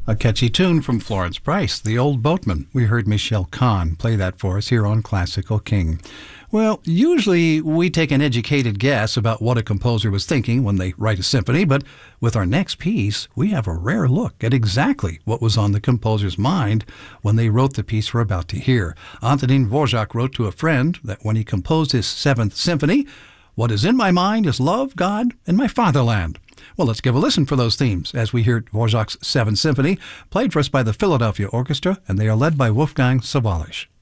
A catchy tune from Florence Price, The Old Boatman. We heard Michelle Kahn play that for us here on Classical King. Well, usually we take an educated guess about what a composer was thinking when they write a symphony, but with our next piece, we have a rare look at exactly what was on the composer's mind when they wrote the piece we're about to hear. Antonin Dvorak wrote to a friend that when he composed his Seventh Symphony, "What is in my mind is love, God, and my fatherland." Well, let's give a listen for those themes as we hear Dvorak's Seventh Symphony, played for us by the Philadelphia Orchestra, and they are led by Wolfgang Sawallisch.